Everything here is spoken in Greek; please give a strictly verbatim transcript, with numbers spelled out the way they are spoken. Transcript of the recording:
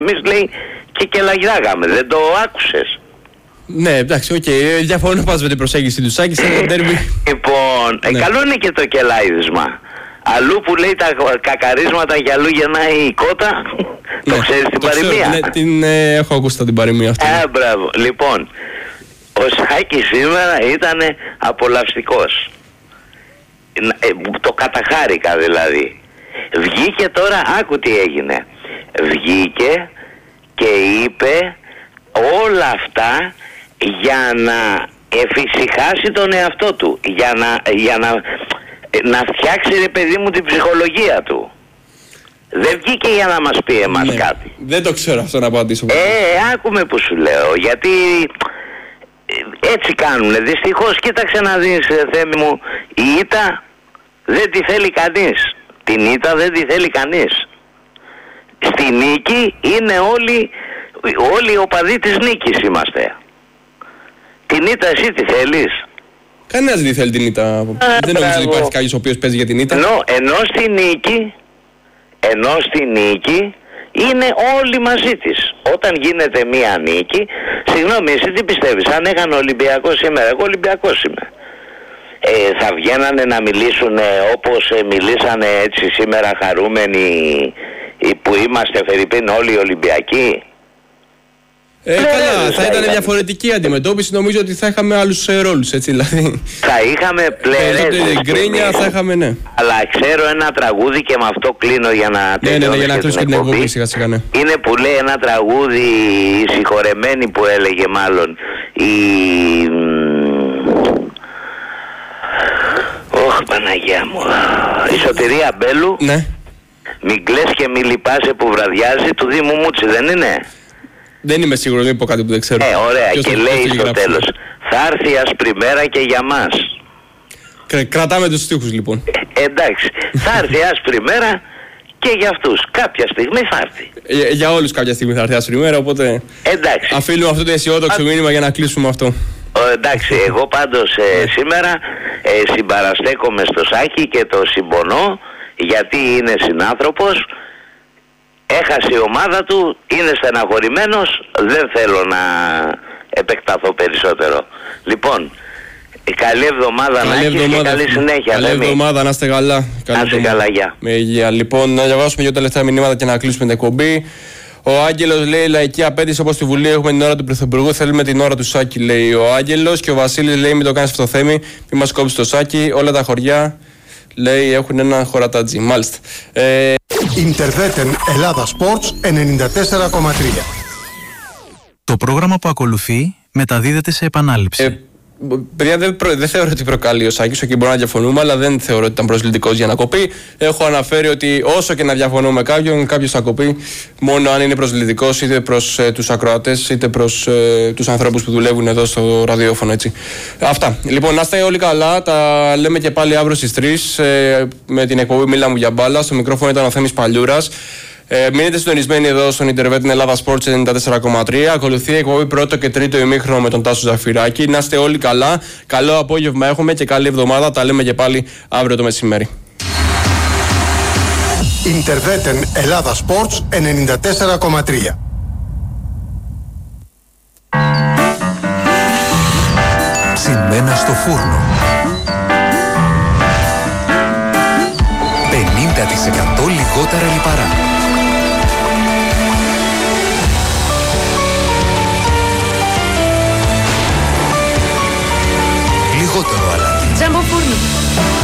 Εμείς λέει και κελαγιάγαμε, δεν το άκουσες? Ναι, εντάξει, οκ, okay. Διαφωνώ πας με την προσέγγιση του Σάκη σε ένα ντέρμπι. Λοιπόν, ναι. ε, καλό είναι και το κελάιδισμα. Αλλού που λέει τα κακαρίσματα και αλλού γεννάει η κότα. Ναι, το ξέρεις την το παροιμία? Ξέρω, ναι, την ε, έχω ακούσει την παροιμία αυτή. Ε, μπράβο. Λοιπόν, ο Σάκης σήμερα ήταν απολαυστικός. Ε, το καταχάρηκα δηλαδή. Βγήκε τώρα, άκου τι έγινε. Βγήκε και είπε όλα αυτά για να εφησυχάσει τον εαυτό του, για να, για να, να φτιάξει, ρε παιδί μου, την ψυχολογία του. Δεν βγήκε για να μας πει εμάς ναι, κάτι. Δεν το ξέρω αυτό να απαντήσω. Ε, άκουμε που σου λέω, γιατί έτσι κάνουνε. Δυστυχώς, κοίταξε να δεις, Θέμη μου, η ήττα δεν τη θέλει κανείς. Την ήττα δεν τη θέλει κανείς. Στη νίκη είναι όλοι, όλοι οι οπαδοί της νίκης είμαστε. Την ήττα εσύ τη θέλεις? Κανένας δεν θέλει την ήττα. Α, δεν νομίζω ότι υπάρχει κάποιος ο οποίος παίζει για την ήττα. Ενώ, ενώ στη νίκη, ενώ στη νίκη είναι όλοι μαζί της. Όταν γίνεται μία νίκη, συγγνώμη, εσύ τι πιστεύεις? Αν έκανε Ολυμπιακός σήμερα, εγώ Ολυμπιακός είμαι. Ε, θα βγαίνανε να μιλήσουν όπως ε, μιλήσανε έτσι σήμερα χαρούμενοι που είμαστε φερειπίν όλοι οι Ολυμπιακοί? Ε, ναι, καλά, θα ήταν διαφορετική η αντιμετώπιση. Νομίζω ότι θα είχαμε άλλους ε, ρόλους, έτσι δηλαδή. Θα είχαμε πλερές. Γκρίνια, θα είχαμε, ναι. Αλλά ξέρω ένα τραγούδι και με αυτό κλείνω για να τελειώσω. Ναι, ναι, ναι, για να κλείσω και την εκπομπή, σιγά σιγά, ναι. Είναι που λέει ένα τραγούδι, η συγχωρεμένη που έλεγε μάλλον, η... Ωχ, Παναγιά μου. Η Σωτηρία Μπέλου. Ναι. Μην κλαις και μη λυπάσαι που βραδιάζει, του Δήμου Μούτσι, δεν είναι? Δεν είμαι σίγουρος, δεν είπα κάτι που δεν ξέρω. Ε, ωραία. Ποιος και το, λέει το στο τέλος, θα έρθει ασπριμέρα και για μας. Κρ, κρατάμε τους στίχους λοιπόν. Ε, εντάξει. Θα έρθει ασπριμέρα και για αυτούς. Κάποια στιγμή θα έρθει. Για, για όλους κάποια στιγμή θα έρθει ασπριμέρα, οπότε εντάξει. αφήνουμε αυτό το αισιόδοξο Α... μήνυμα για να κλείσουμε αυτό. Ο, εντάξει, εγώ πάντως ε, σήμερα ε, συμπαραστέκομαι στο Σάκη και το συμπονώ, γιατί είναι συνάνθρωπος. Έχασε η ομάδα του, είναι στεναχωρημένος, δεν θέλω να επεκταθώ περισσότερο. Λοιπόν, καλή εβδομάδα να έχεις και καλή συνέχεια. Καλή εβδομάδα, να είστε καλά. Να είστε καλά, γεια. Με υγεία. Λοιπόν, να διαβάσουμε δύο τελευταία μηνύματα και να κλείσουμε την εκπομπή. Ο Άγγελος λέει: λαϊκή απέτηση όπως στη Βουλή έχουμε την ώρα του Πρωθυπουργού. Θέλουμε την ώρα του Σάκη, λέει ο Άγγελος. Και ο Βασίλης λέει: μην το κάνεις αυτό το Θέμη, μην μας κόψεις το Σάκη. Όλα τα χωριά, λέει, έχουν ένα χωρατάτζι. Μάλιστα. Ε... Ιντερβέτεν Ελλάδα Sports ενενήντα τέσσερα κόμμα τρία. Το πρόγραμμα που ακολουθεί μεταδίδεται σε επανάληψη. Ε, παιδιά, δεν, προ, δεν θεωρώ ότι προκαλεί ο Σάκης, εκεί μπορούμε να διαφωνούμε, αλλά δεν θεωρώ ότι ήταν προσλητικός για να κοπεί. Έχω αναφέρει ότι όσο και να διαφωνώ με κάποιον, κάποιος θα κοπεί μόνο αν είναι προσλητικός, είτε προς ε, τους ακροατές, είτε προς ε, τους ανθρώπους που δουλεύουν εδώ στο ραδιόφωνο. Έτσι. Αυτά. Λοιπόν, να είστε όλοι καλά. Τα λέμε και πάλι αύριο στις τρεις ε, με την εκπομπή Μίλα μου για μπάλα. Στο μικρόφωνο ήταν ο Θέμης Παλιούρας. Ε, μείνετε συντονισμένοι εδώ στον Ιντερβέτ Ελλάδα Sports ενενήντα τέσσερα κόμμα τρία. Ακολουθεί η εκπομπή πρώτο και τρίτο ημίχρονο με τον Τάσο Ζαφυράκη. Να είστε όλοι καλά. Καλό απόγευμα έχουμε και καλή εβδομάδα. Τα λέμε και πάλι αύριο το μεσημέρι. Ιντερβέτ Ελλάδα Sports ενενήντα τέσσερα κόμμα τρία. Ψημμένα στο φούρνο. πενήντα τοις εκατό λιγότερα λιπαρά. Λιγότερο αλάτι. Τζάμπο φούρνο.